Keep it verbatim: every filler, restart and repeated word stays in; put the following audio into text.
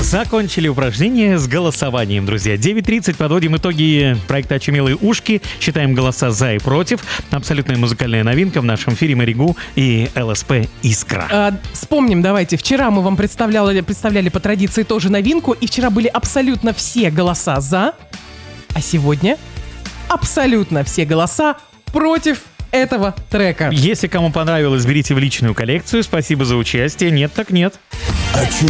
Закончили упражнение с голосованием, друзья. девять тридцать, подводим итоги проекта «Очумелые ушки». Считаем голоса за и против. Абсолютная музыкальная новинка в нашем эфире Мэри Гу и ЛСП «Искра». А, вспомним, давайте. Вчера мы вам представляли, представляли по традиции тоже новинку. И вчера были абсолютно все голоса за. А сегодня абсолютно все голоса против этого трека. Если кому понравилось, берите в личную коллекцию. Спасибо за участие. Нет, так нет.